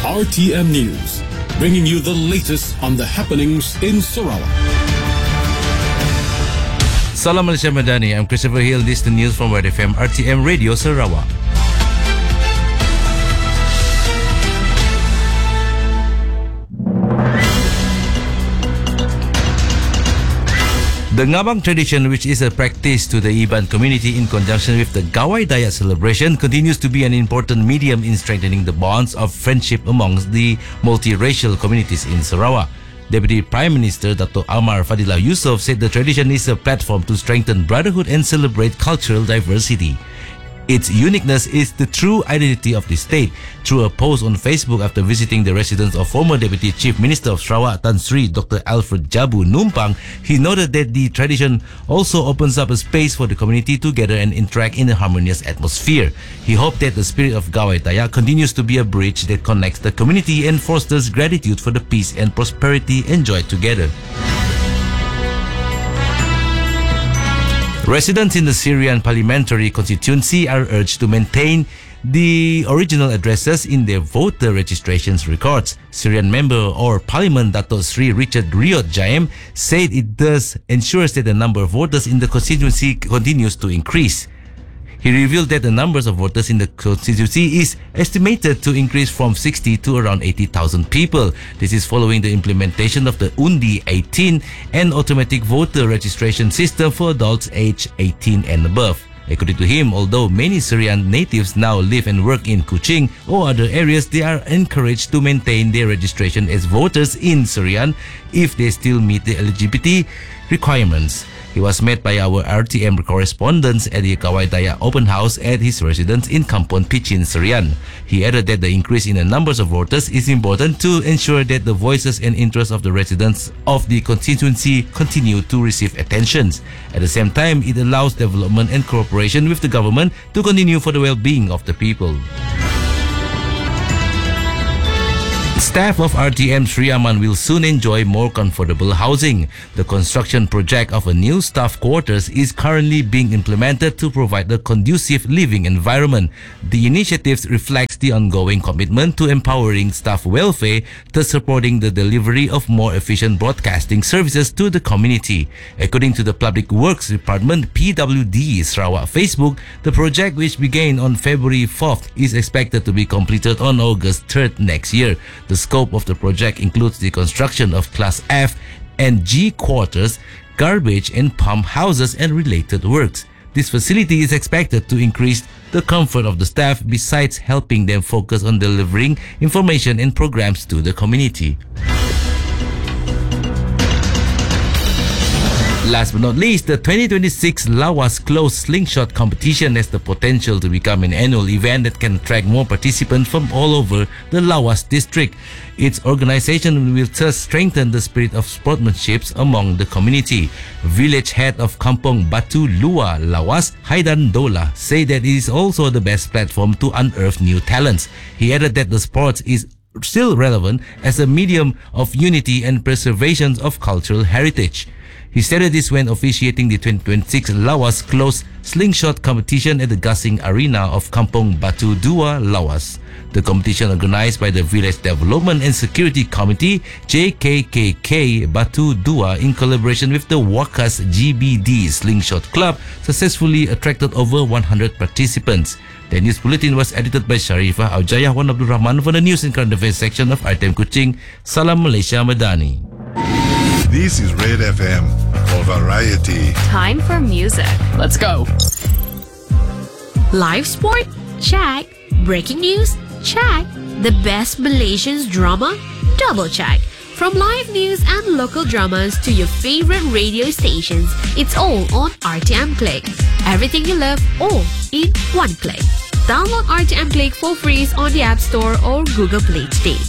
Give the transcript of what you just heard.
RTM News, bringing you the latest on the happenings in Sarawak. Salam Malaysia Madani, I'm Christopher Hill. This is the news from Red FM RTM Radio Sarawak. The Ngabang tradition, which is a practice to the Iban community in conjunction with the Gawai Dayak celebration, continues to be an important medium in strengthening the bonds of friendship amongst the multiracial communities in Sarawak. Deputy Prime Minister Dato' Amar Fadilah Yusof said the tradition is a platform to strengthen brotherhood and celebrate cultural diversity. Its uniqueness is the true identity of the state. Through a post on Facebook after visiting the residence of former Deputy Chief Minister of Sarawak Tan Sri Dr. Alfred Jabu Numpang, he noted that the tradition also opens up a space for the community to gather and interact in a harmonious atmosphere. He hoped that the spirit of Gawai Dayak continues to be a bridge that connects the community and fosters gratitude for the peace and prosperity enjoyed together. Residents in the Syrian parliamentary constituency are urged to maintain the original addresses in their voter registrations records. Syrian member or Parliament Dato' Sri Richard Riot Jaim said it thus ensures that the number of voters in the constituency continues to increase. He revealed that the numbers of voters in the constituency is estimated to increase from 60 to around 80,000 people. This is following the implementation of the Undi 18 and automatic voter registration system for adults aged 18 and above. According to him, although many Syrian natives now live and work in Kuching or other areas, they are encouraged to maintain their registration as voters in Syrian if they still meet the eligibility requirements. He was met by our RTM correspondents at the Gawai Dayak open house at his residence in Kampung Pichin, Serian. He added that the increase in the numbers of voters is important to ensure that the voices and interests of the residents of the constituency continue to receive attention. At the same time, it allows development and cooperation with the government to continue for the well-being of the people. Staff of RTM Sri Aman will soon enjoy more comfortable housing. The construction project of a new staff quarters is currently being implemented to provide a conducive living environment. The initiative reflects the ongoing commitment to empowering staff welfare, thus supporting the delivery of more efficient broadcasting services to the community. According to the Public Works Department PWD Sarawak Facebook, the project, which began on February 4th, is expected to be completed on August 3rd next year. The scope of the project includes the construction of Class F and G quarters, garbage and pump houses and related works. This facility is expected to increase the comfort of the staff besides helping them focus on delivering information and programs to the community. Last but not least, the 2026 Lawas Close Slingshot Competition has the potential to become an annual event that can attract more participants from all over the Lawas district. Its organization will thus strengthen the spirit of sportsmanship among the community. Village head of Kampung Batu Lua Lawas, Haidan Dola, said that it is also the best platform to unearth new talents. He added that the sport is still relevant as a medium of unity and preservation of cultural heritage. He stated this when officiating the 2026 Lawas Close Slingshot Competition at the Gasing Arena of Kampung Batu Dua, Lawas. The competition, organized by the Village Development and Security Committee JKKK Batu Dua in collaboration with the Wakas GBD Slingshot Club, successfully attracted over 100 participants. The news bulletin was edited by Sharifah Aujayah Wan Abdul Rahman for the News and Current Affairs section of RTM Kuching. Salam Malaysia Madani. This is Red FM for variety. Time for music. Let's go. Live sport? Check. Breaking news? Check. The best Malaysian drama? Double check. From live news and local dramas to your favorite radio stations, it's all on RTM Click. Everything you love, all in one click. Download RTM Click for free on the App Store or Google Play today.